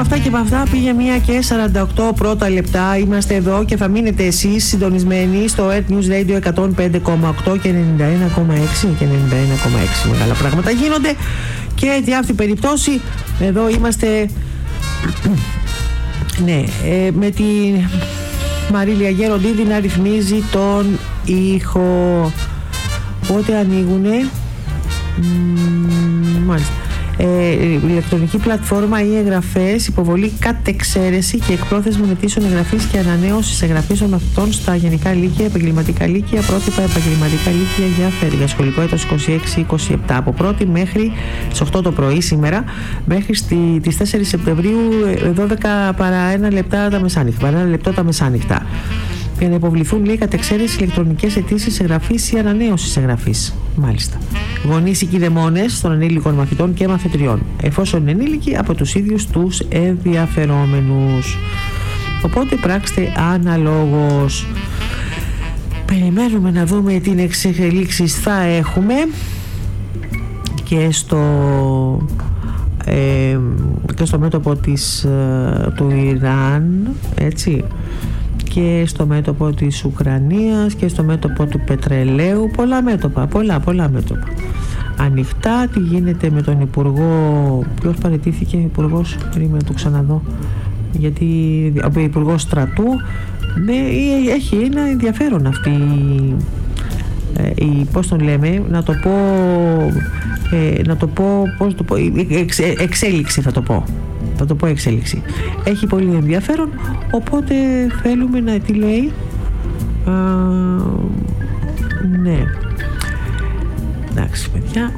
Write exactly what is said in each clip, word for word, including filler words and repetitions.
αυτά και από αυτά πήγε μία και σαράντα οκτώ πρώτα λεπτά. Είμαστε εδώ και θα μείνετε εσείς συντονισμένοι στο Earth News Radio εκατόν πέντε κόμμα οκτώ και ενενήντα ένα κόμμα έξι και ενενήντα ένα κόμμα έξι. Μεγάλα πράγματα γίνονται και για αυτή την περίπτωση εδώ είμαστε ναι, ε, με τη Μαρίλια Γεροντίδη να ρυθμίζει τον ήχο. Πότε ανοίγουνε μ, μάλιστα Ε, ηλεκτρονική πλατφόρμα ή εγγραφές, υποβολή κατ' εξαίρεση και εκπρόθεσμων αιτήσεων εγγραφής και ανανέωσης εγγραφής των μαθητών στα γενικά λύκεια, επαγγελματικά λύκεια, πρότυπα επαγγελματικά λύκεια για φέτος, για σχολικό έτος είκοσι έξι είκοσι επτά, από πρώτη μέχρι στις οκτώ το πρωί σήμερα, μέχρι στη, τις τέσσερις Σεπτεμβρίου, δώδεκα παρά ένα λεπτά τα μεσάνυχτα, παρά ένα λεπτό τα μεσάνυχτα. Για να υποβληθούν, λέει, κατ' εξαίρεση ηλεκτρονικές αιτήσεις εγγραφής ή ανανέωσης εγγραφής. Μάλιστα. Γονείς ή κηδεμόνες των ενήλικων μαθητών και μαθητριών, εφόσον είναι ενήλικοι, από τους ίδιους τους ενδιαφερόμενους. Οπότε πράξτε αναλόγως. Περιμένουμε να δούμε τι εξελίξεις θα έχουμε και στο, ε, και στο μέτωπο της, του Ιράν, έτσι, και στο μέτωπο της Ουκρανίας και στο μέτωπο του πετρελαίου. Πολλά μέτωπα, πολλά, πολλά μέτωπα. Ανοιχτά, τι γίνεται με τον Υπουργό, ποιος παραιτήθηκε, Υπουργός, περίμενα να το ξαναδώ, γιατί ο Υπουργός Στρατού, ναι, έχει ένα ενδιαφέρον αυτή η, πώς τον λέμε, να το πω, ε, να το πω, πώς το πω, εξ, εξέλιξη θα το πω. Θα το πω εξέλιξη. Έχει πολύ ενδιαφέρον, οπότε θέλουμε να, τι λέει, α, ναι, εντάξει παιδιά,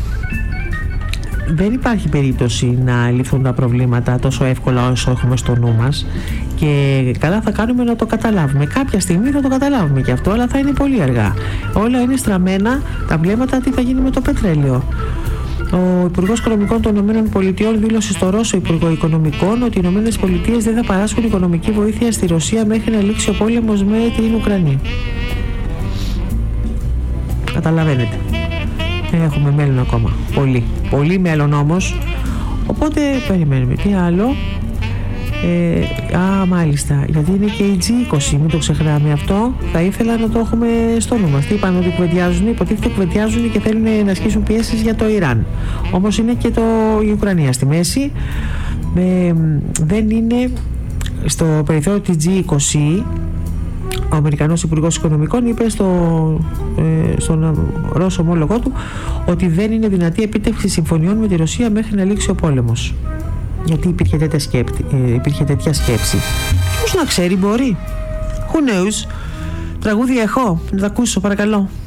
δεν υπάρχει περίπτωση να λυθούν τα προβλήματα τόσο εύκολα όσο έχουμε στο νου μας και καλά θα κάνουμε να το καταλάβουμε. Κάποια στιγμή θα το καταλάβουμε και αυτό, αλλά θα είναι πολύ αργά. Όλα είναι στραμμένα τα βλέμματα τι θα γίνει με το πετρέλαιο. Ο Υπουργός Οικονομικών των ΗΠΑ δήλωσε στο Ρώσο Υπουργό Οικονομικών ότι οι ΗΠΑ δεν θα παράσχουν οικονομική βοήθεια στη Ρωσία μέχρι να λήξει ο πόλεμος με την Ουκρανία. Καταλαβαίνετε. Έχουμε μέλλον ακόμα. Πολύ. Πολύ μέλλον όμως. Οπότε περιμένουμε. Τι άλλο. Ε, α, μάλιστα. Γιατί είναι και η τζι είκοσι. Μην το ξεχνάμε αυτό. Θα ήθελα να το έχουμε στο νου μας. Τι είπαμε ότι κουβεντιάζουν. Υποτίθεται κουβεντιάζουν και θέλουν να ασκήσουν πιέσεις για το Ιράν. Όμως είναι και το, η Ουκρανία στη μέση. Ε, δεν είναι στο περιθώριο της τζι είκοσι. Ο Αμερικανός Υπουργός Οικονομικών είπε στο, ε, στον Ρώσο ομόλογό του ότι δεν είναι δυνατή επίτευξη συμφωνιών με τη Ρωσία μέχρι να λήξει ο πόλεμος. Γιατί υπήρχε τέτοια, σκέπτη, ε, υπήρχε τέτοια σκέψη. Ποιος να ξέρει, μπορεί. Who knows. Τραγούδι έχω, να τα ακούσω παρακαλώ.